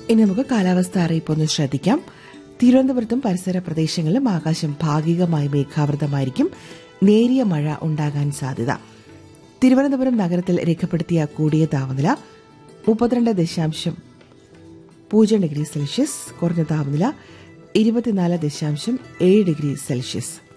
ഇനി നമുക്ക് കാലാവസ്ഥ അറിയിപ്പൊന്ന് ശ്രദ്ധിക്കാം. തിരുവനന്തപുരത്തും പരിസര പ്രദേശങ്ങളിലും ആകാശം ഭാഗികമായി മേഘാവൃതമായിരിക്കും. നേരിയ മഴ ഉണ്ടാകാൻ സാധ്യത. തിരുവനന്തപുരം നഗരത്തിൽ രേഖപ്പെടുത്തിയ കൂടിയ താപനില 32.0 ഡിഗ്രി സെൽഷ്യസ്, കുറഞ്ഞ താപനില 24.7 ഡിഗ്രി സെൽഷ്യസ്.